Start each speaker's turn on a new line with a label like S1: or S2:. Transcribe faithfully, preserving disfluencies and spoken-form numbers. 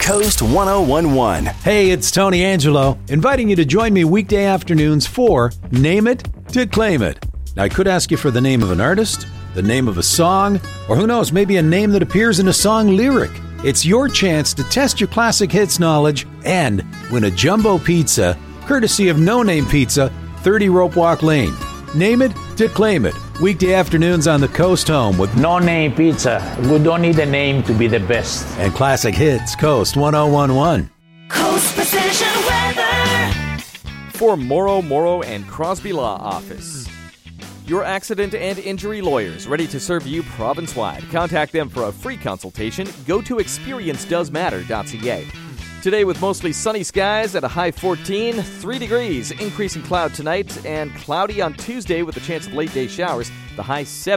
S1: Coast ten eleven.
S2: Hey, it's Tony Angelo, inviting you to join me weekday afternoons for Name It to Claim It. Now, I could ask you for the name of an artist, the name of a song, or who knows, maybe a name that appears in a song lyric. It's your chance to test your classic hits knowledge and win a jumbo pizza, courtesy of No Name Pizza, thirty Rope Walk Lane. Name it to claim it. Weekday afternoons on the Coast Home with
S3: No Name Pizza. We don't need a name to be the best.
S2: And classic hits, Coast ten eleven.
S4: Coast Precision Weather.
S5: For Morrow, Morrow and Crosby Law Office. Your accident and injury lawyers ready to serve you province-wide. Contact them for a free consultation. Go to experience does matter dot c a. Today with mostly sunny skies at a high fourteen, three degrees, increasing cloud tonight, and cloudy on Tuesday with a chance of late-day showers, the high seven.